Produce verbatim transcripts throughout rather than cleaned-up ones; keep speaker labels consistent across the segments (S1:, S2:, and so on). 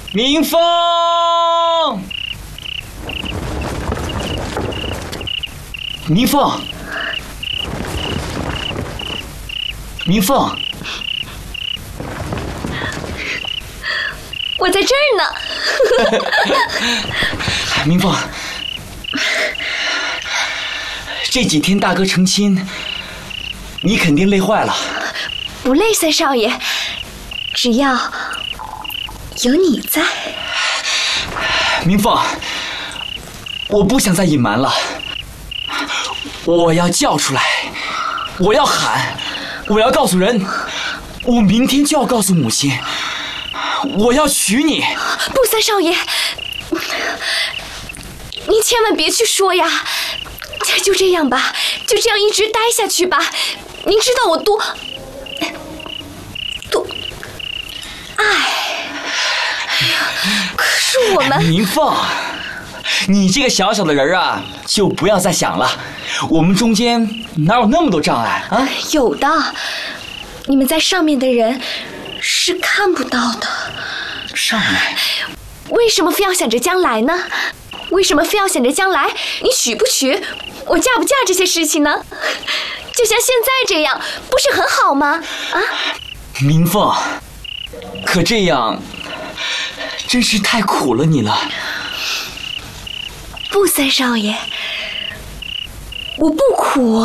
S1: 明凤，明凤，明凤，
S2: 我在这儿呢。
S1: 明凤，这几天大哥成亲，你肯定累坏了。
S2: 不累，三少爷，只要有你在。
S1: 明凤，我不想再隐瞒了，我要叫出来，我要喊，我要告诉人，我明天就要告诉母亲，我要娶你。
S2: 不，三少爷，您千万别去说呀！就这样吧，就这样一直待下去吧。您知道我多多爱。哎呀，可是我们……
S1: 明凤，你这个小小的人啊，就不要再想了。我们中间哪有那么多障碍啊？
S2: 有的，你们在上面的人是看不到的。
S1: 上面？
S2: 为什么非要想着将来呢？为什么非要想着将来你娶不娶，我嫁不嫁这些事情呢？就像现在这样，不是很好吗？啊，
S1: 明凤，可这样真是太苦了你了。
S2: 不，三少爷，我不苦。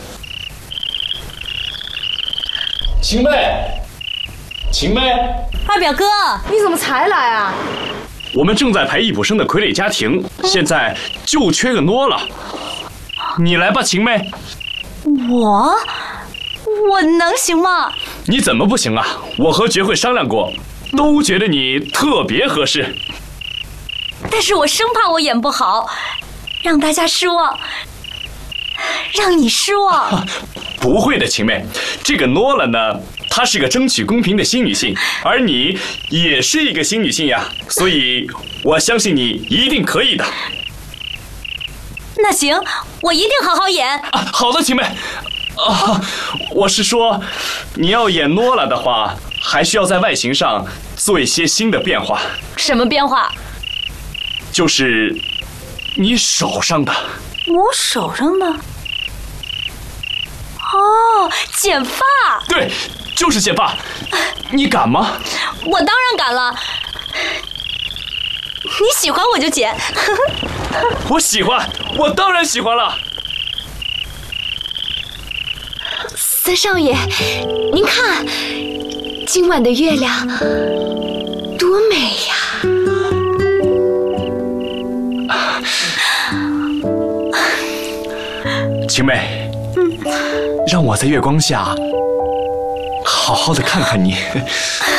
S3: 晴妹，晴妹，
S4: 二表哥，
S5: 你怎么才来啊？
S3: 我们正在排易卜生的傀儡家庭，现在就缺个诺了。你来吧，晴妹。
S4: 我我能行吗？
S3: 你怎么不行啊？我和觉慧商量过，都觉得你特别合适。
S4: 但是我生怕我演不好，让大家失望，让你失望。
S3: 不会的，晴妹，这个诺了呢，她是个争取公平的新女性，而你也是一个新女性呀，所以我相信你一定可以的。
S4: 那行，我一定好好演。
S3: 啊，好的，晴妹。啊，我是说，你要演诺了的话，还需要在外形上做一些新的变化。
S4: 什么变化？
S3: 就是你手上的。
S4: 我手上的？哦，剪发。
S3: 对，就是剪发。你敢吗？
S4: 我当然敢了。你喜欢我就剪。
S3: 我喜欢，我当然喜欢了。
S2: 三少爷，您看，今晚的月亮多美呀！
S3: 晴妹，嗯，让我在月光下好好的看看你。